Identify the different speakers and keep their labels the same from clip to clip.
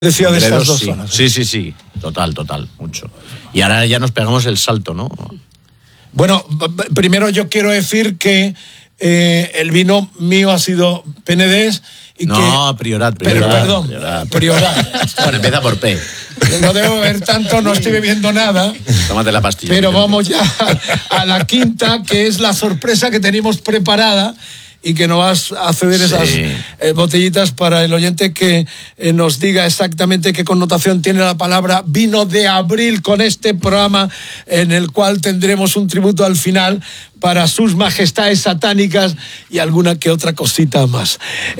Speaker 1: Decía de estas dos
Speaker 2: sí.
Speaker 1: zonas.
Speaker 2: Sí, total, mucho. Y ahora ya nos pegamos el salto, ¿no?
Speaker 1: Bueno, primero yo quiero decir que el vino mío ha sido Penedès y
Speaker 2: no, Priorat.
Speaker 1: Perdón, Priorat.
Speaker 2: Bueno, empieza por P.
Speaker 1: No debo beber tanto, no estoy bebiendo nada.
Speaker 2: Tómate la pastilla.
Speaker 1: Pero vamos ya a la quinta, que es la sorpresa que tenemos preparada y que nos vas a ceder esas botellitas para el oyente que nos diga exactamente qué connotación tiene la palabra vino de abril con este programa en el cual tendremos un tributo al final para sus majestades satánicas y alguna que otra cosita más.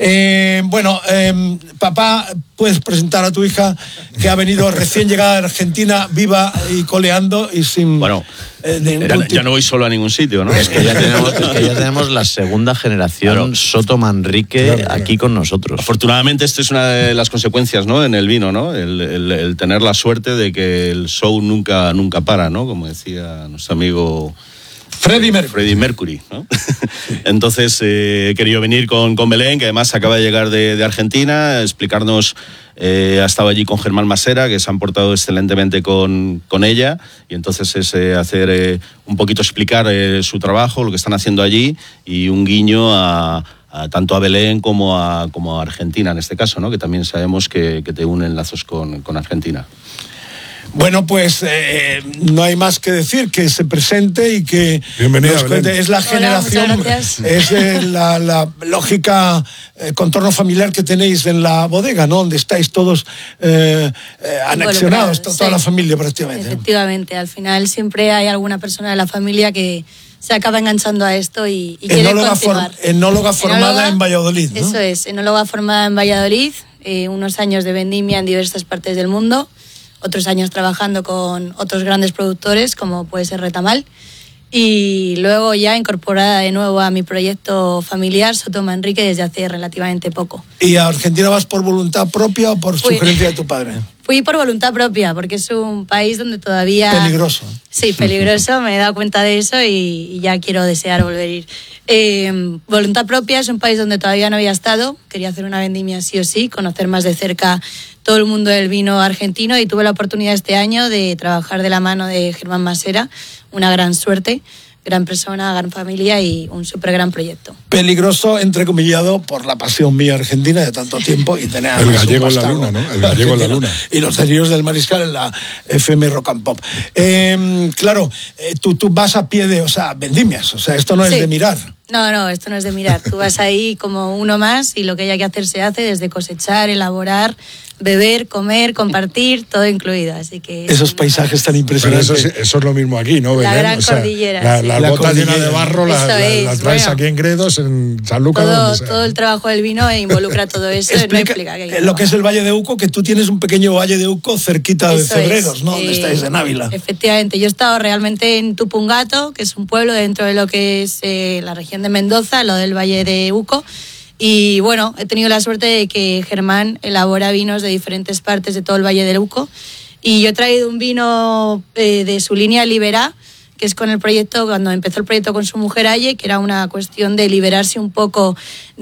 Speaker 1: Papá, puedes presentar a tu hija que ha venido recién llegada de Argentina, viva y coleando y sin...
Speaker 3: Bueno, ya no voy solo a ningún sitio, ¿no?
Speaker 2: Es que ya tenemos la segunda generación Soto Manrique aquí con nosotros.
Speaker 3: Afortunadamente esto es una de las consecuencias, ¿no? En el vino, ¿no? El tener la suerte de que el show nunca para, ¿no? Como decía nuestro amigo Freddie Mercury, ¿no? Entonces he querido venir con Belén, que además acaba de llegar de Argentina, a explicarnos. Ha estado allí con Germán Masera, que se han portado excelentemente con ella, y entonces es un poquito explicar su trabajo, lo que están haciendo allí, y un guiño tanto a Belén como a Argentina en este caso, ¿no? Que también sabemos que te unen lazos con Argentina.
Speaker 1: Bueno, pues no hay más que decir, que se presente y que
Speaker 4: bienvenida,
Speaker 1: nos cuente. Es la generación, es la lógica contorno familiar que tenéis en la bodega, ¿no? Donde estáis todos anexionados, toda la familia prácticamente.
Speaker 5: Efectivamente, al final siempre hay alguna persona de la familia que se acaba enganchando a esto y quiere continuar.
Speaker 1: Enóloga formada en Valladolid, ¿no?
Speaker 5: Eso es, enóloga formada en Valladolid, unos años de vendimia en diversas partes del mundo, otros años trabajando con otros grandes productores, como puede ser Retamal, y luego ya incorporada de nuevo a mi proyecto familiar, Soto Manrique, desde hace relativamente poco.
Speaker 1: ¿Y a Argentina vas por voluntad propia o por sugerencia de tu padre?
Speaker 5: Fui por voluntad propia, porque es un país donde todavía...
Speaker 1: Peligroso.
Speaker 5: Sí, peligroso, me he dado cuenta de eso y ya quiero desear volver a ir. Voluntad propia, es un país donde todavía no había estado, quería hacer una vendimia sí o sí, conocer más de cerca todo el mundo del vino argentino, y tuve la oportunidad este año de trabajar de la mano de Germán Masera, una gran suerte, gran persona, gran familia y un súper gran proyecto.
Speaker 1: Peligroso, entrecomillado, por la pasión mía argentina de tanto tiempo y tener
Speaker 4: el gallego en la luna, ¿no? El gallego en la luna.
Speaker 1: Y los delirios del Mariscal en la FM Rock and Pop. Claro, tú vas a pie de, o sea, vendimias, o sea, esto no es de mirar.
Speaker 5: No, esto no es de mirar. Tú vas ahí como uno más y lo que haya que hacer se hace, desde cosechar, elaborar, beber, comer, compartir, todo incluido. Así que
Speaker 1: esos paisajes tan impresionantes.
Speaker 4: Pero eso es lo mismo aquí, ¿no?
Speaker 5: La gran cordillera.
Speaker 4: La bota llena de barro la traes aquí en Gredos, en San Lucas.
Speaker 5: Todo el trabajo del vino involucra todo eso.
Speaker 1: Explica lo que es el Valle de Uco, que tú tienes un pequeño Valle de Uco cerquita de Cebreros, ¿no? Donde estáis en Ávila.
Speaker 5: Efectivamente, yo he estado realmente en Tupungato, que es un pueblo dentro de lo que es la región de Mendoza, lo del Valle de Uco. Y bueno, he tenido la suerte de que Germán elabora vinos de diferentes partes de todo el Valle del Uco. Y yo he traído un vino de su línea Liberá, que es con el proyecto, cuando empezó el proyecto con su mujer Aye, que era una cuestión de liberarse un poco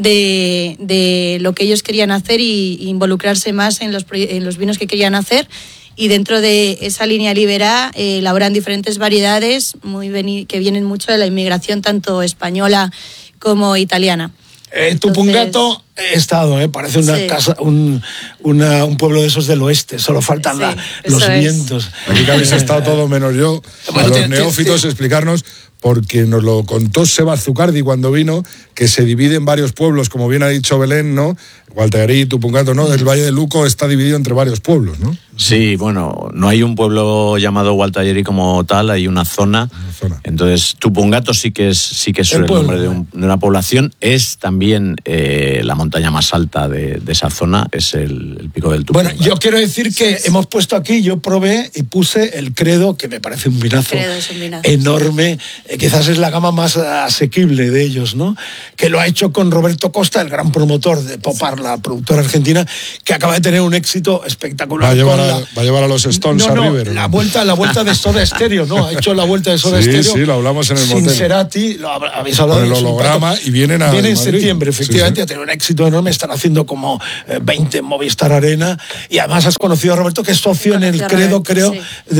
Speaker 5: de lo que ellos querían hacer y involucrarse más en los vinos que querían hacer. Y dentro de esa línea Liberá elaboran diferentes variedades que vienen mucho de la inmigración tanto española como italiana.
Speaker 1: Tupungato he estado, parece una casa, un pueblo de esos del oeste, solo faltan los vientos.
Speaker 4: Aquí que habéis estado todo menos yo, a los neófitos explicarnos, porque nos lo contó Seba Zucardi cuando vino, que se divide en varios pueblos, como bien ha dicho Belén, ¿no? Gualtallarí, Tupungato, ¿no? El Valle del Uco está dividido entre varios pueblos, ¿no?
Speaker 2: Sí, bueno, no hay un pueblo llamado Gualtallarí como tal, hay una zona. Entonces, Tupungato sí que es el nombre de una población. Es también la montaña más alta de esa zona, es el pico del Tupungato.
Speaker 1: Bueno, yo quiero decir que hemos puesto aquí, yo probé y puse el Credo, que me parece un vinazo enorme. Quizás es la gama más asequible de ellos, ¿no? Que lo ha hecho con Roberto Costa, el gran promotor de Popar, la productora argentina, que acaba de tener un éxito espectacular.
Speaker 4: a llevar a los Stones a River.
Speaker 1: La vuelta de Soda Stereo, ¿no? Ha hecho la vuelta de Soda Stereo.
Speaker 4: Sí, lo hablamos en el motel.
Speaker 1: Sincerati, lo habéis hablado.
Speaker 4: Con el holograma y vienen a
Speaker 1: Viene en
Speaker 4: Madrid.
Speaker 1: septiembre, efectivamente, ha tenido un éxito enorme. Están haciendo como 20 en Movistar Arena. Y además has conocido a Roberto, que es socio en el Credo, creo,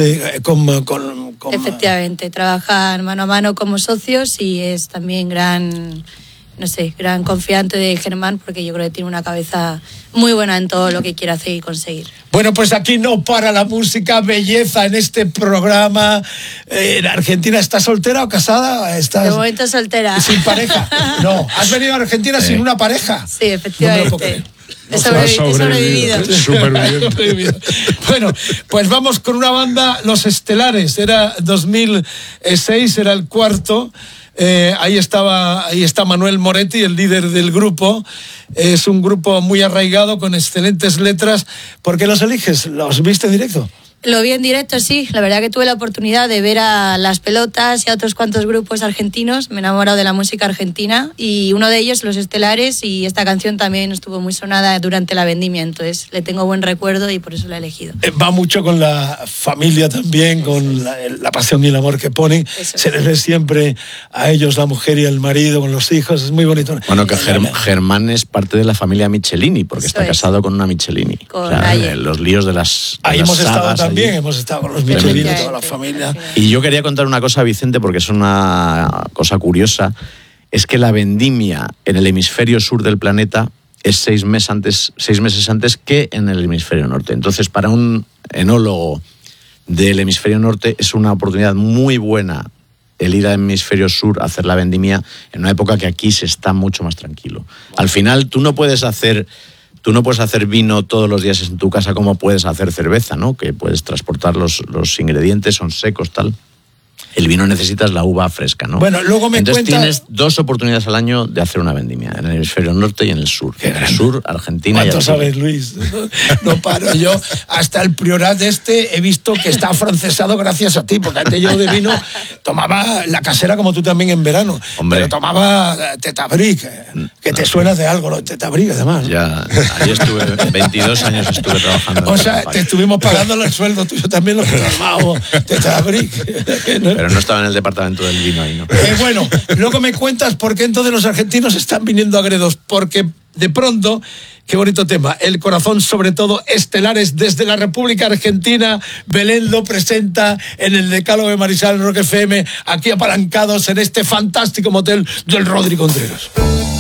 Speaker 1: con...
Speaker 5: Efectivamente, trabajan mano a mano como socios y es también gran confiante de Germán, porque yo creo que tiene una cabeza muy buena en todo lo que quiere hacer y conseguir.
Speaker 1: Bueno, pues aquí no para la música, belleza en este programa. ¿En Argentina estás soltera o casada?
Speaker 5: De momento soltera.
Speaker 1: ¿Sin pareja? No, has venido a Argentina sin una pareja.
Speaker 5: Sí, efectivamente.
Speaker 1: No
Speaker 5: he sobrevivido.
Speaker 4: Superviviente.
Speaker 1: Bueno, pues vamos con una banda, Los Estelares. Era 2006, era el cuarto. Ahí está Manuel Moretti, el líder del grupo. Es un grupo muy arraigado, con excelentes letras. ¿Por qué los eliges? ¿Los viste en directo?
Speaker 5: Lo vi en directo, sí. La verdad que tuve la oportunidad de ver a Las Pelotas y a otros cuantos grupos argentinos. Me he enamorado de la música argentina y uno de ellos, Los Estelares, y esta canción también estuvo muy sonada durante la vendimia, entonces le tengo buen recuerdo y por eso la he elegido.
Speaker 1: Va mucho con la familia también, con la pasión y el amor que ponen. Se les ve siempre a ellos, la mujer y el marido, con los hijos, es muy bonito.
Speaker 2: Bueno, que Germán es parte de la familia Michelini, porque está casado con una Michelini.
Speaker 5: Con Aye.
Speaker 2: Los líos de las
Speaker 1: ahí
Speaker 2: las
Speaker 1: hemos
Speaker 2: sagas,
Speaker 1: estado también, hemos estado con los Michelini, toda la familia.
Speaker 2: Y yo quería contar una cosa, Vicente, porque es una cosa curiosa, es que la vendimia en el hemisferio sur del planeta es 6 meses antes que en el hemisferio norte. Entonces, para un enólogo del hemisferio norte es una oportunidad muy buena el ir al hemisferio sur a hacer la vendimia en una época que aquí se está mucho más tranquilo. Al final, tú no puedes hacer vino todos los días en tu casa como puedes hacer cerveza, ¿no? Que puedes transportar los ingredientes, son secos, tal. El vino necesitas la uva fresca, ¿no?
Speaker 1: Bueno, luego
Speaker 2: Entonces tienes 2 oportunidades al año de hacer una vendimia, en el hemisferio norte y en el sur. En el sur, Argentina y
Speaker 1: ¿cuánto sabes, Luis? No paro. Yo hasta el Priorat he visto que está afrancesado gracias a ti, porque antes yo de vino tomaba la casera como tú también en verano.
Speaker 2: Hombre.
Speaker 1: Pero tomaba Tetabric, que te suena de algo, lo Tetabric, además.
Speaker 2: Ya, ahí estuve, 22 años estuve trabajando.
Speaker 1: O sea, te estuvimos pagando el sueldo tuyo también, lo que tomamos Tetabric.
Speaker 2: Pero no estaba en el departamento del vino ahí, ¿no?
Speaker 1: Bueno, luego me cuentas por qué entonces los argentinos están viniendo a Gredos, porque de pronto, qué bonito tema, el corazón sobre todo, Estelares desde la República Argentina. Belén lo presenta en el Decálogo de Mariscal en Rock FM, aquí apalancados en este fantástico motel del Rodri Contreras.